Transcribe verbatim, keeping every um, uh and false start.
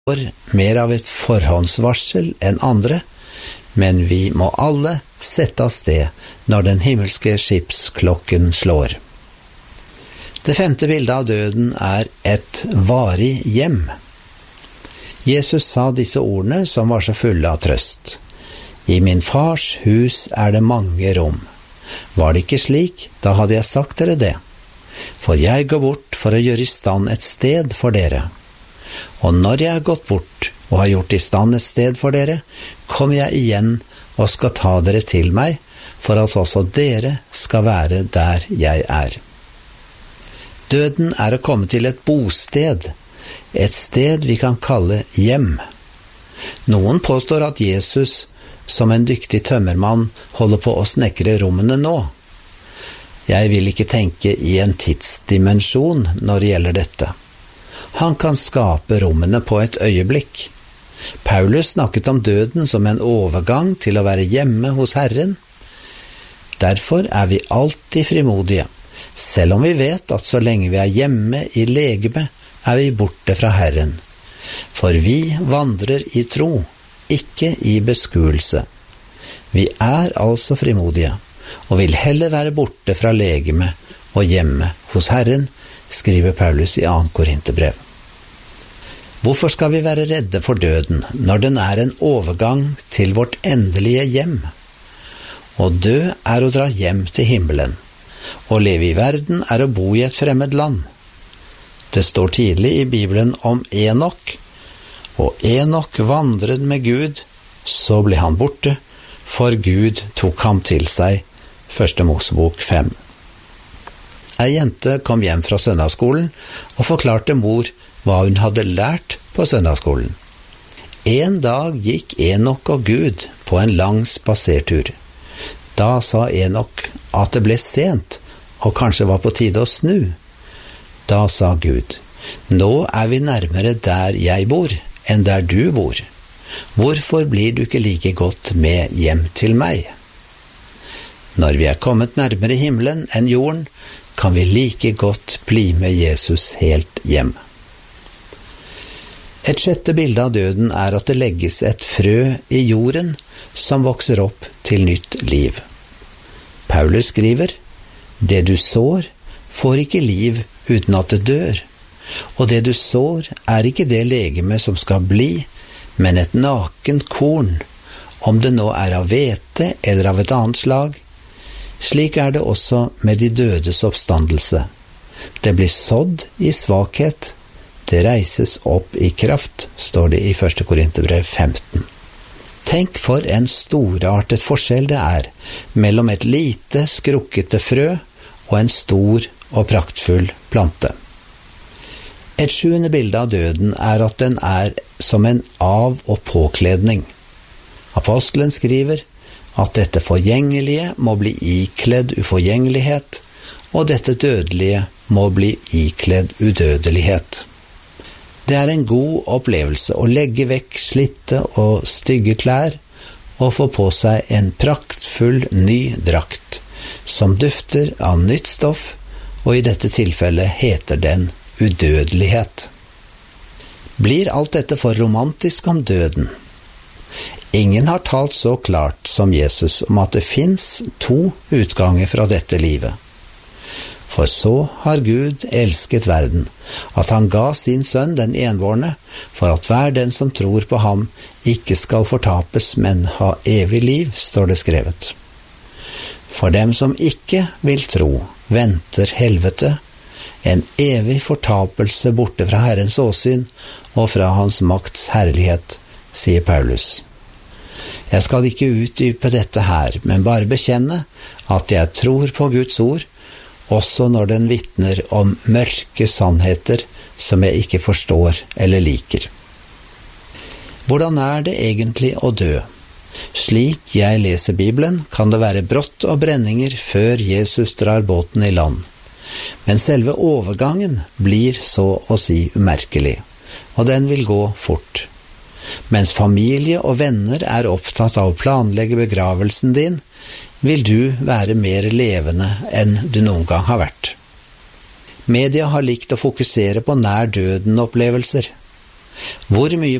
mer av et forhåndsvarsel enn andre, men vi må alle sette av sted når den himmelske skipsklokken slår. Det femte bildet av døden er et varig hjem. Jesus sa disse ordene som var så fulle av trøst. I min fars hus er det mange rom. Var det ikke slik, da hadde jeg sagt dere det. For jeg går bort for å gjøre i stand et sted for dere. Og når jeg har gått bort og har gjort i stand et sted for dere, kommer jeg igjen og skal ta dere til meg, for at også dere skal være der jeg er. Døden er å komme til et bosted, et sted vi kan kalle hjem. Noen påstår at Jesus, som en dyktig tømmermann, holder på å snekre rommene nå. Jeg vil ikke tenke i en tidsdimensjon når det gjelder dette. Han kan skape rommene på et øyeblikk. Paulus snakket om døden som en overgang til å være hjemme hos Herren. Derfor er vi alltid frimodige, selv om vi vet at så lenge vi er hjemme i legeme, er vi borte fra Herren. For vi vandrer i tro, ikke i beskuelse. Vi er altså frimodige, og vil heller være borte fra legeme og hjemme hos Herren, skriver Paulus i andre Korinterbrev. Hvorfor skal vi være redde for døden når den er en overgang til vårt endelige hjem? Å dø er å dra hjem til himmelen. Å leve i verden er å bo i et fremmed land. Det står tidlig i Bibelen om Enok, og Enok vandret med Gud, så ble han borte, for Gud tok ham til seg. Første Mosebok fem. Ei jente kom hjem fra søndagsskolen og forklarte mor hva hun hadde lært på søndagsskolen. En dag gikk Enok og Gud på en lang spasertur. Da sa Enok at det ble sent, og kanskje var på tide å snu. Da sa Gud, nå er vi nærmere der jeg bor, enn der du bor. Hvorfor blir du ikke like godt med hjem til meg? Når vi er kommet nærmere himmelen enn jorden, kan vi like godt bli med Jesus helt hjem. Et sjette bilde av døden er at det legges et frø i jorden som vokser opp til nytt liv. Paulus skriver, det du sår, får ikke liv uten at det dør, og det du sår er ikke det legeme som skal bli, men et nakent korn, om det nå er av hvete eller av et annet slag. Slik er det også med de dødes oppstandelse. Det blir sådd i svakhet, det reises opp i kraft, står det i første Korinterbrev femten. Tenk for en storartet forskjell det er mellom et lite, skrukkete frø og en stor og praktfull plante. Et sjuende bilde av døden er at den er som en av- og påkledning. Apostelen skriver at dette forgjengelige må bli ikledd uforgjengelighet, og dette dødelige må bli ikledd udødelighet. Det er en god opplevelse å legge vekk slitte og stygge klær og få på seg en praktfull ny drakt, som dufter av nytt stoff, og i dette tilfellet heter den udødelighet. Blir alt dette for romantisk om døden? Ingen har talt så klart som Jesus om at det finnes to utganger fra dette livet. For så har Gud elsket verden, at han ga sin sønn den enbårne, for at hver den som tror på ham ikke skal fortapes, men ha evig liv, står det skrevet. For dem som ikke vil tro, venter helvete, en evig fortapelse borte fra Herrens åsyn og fra hans makts herlighet, sier Paulus. Jeg skal ikke utdype dette her, men bare bekjenne at jeg tror på Guds ord, også når den vitner om mørke sannheter som jeg ikke forstår eller liker. Hvordan er det egentlig å dø? Slik jeg leser Bibelen, kan det være brott og brenninger før Jesus drar båten i land. Men selve overgangen blir så å si umerkelig, og den vil gå fort. Mens familie og venner er opptatt av å planlegge begravelsen din, vil du være mer levende enn du noen gang har vært. Media har likt å fokusere på nær døden-opplevelser. Hvor mye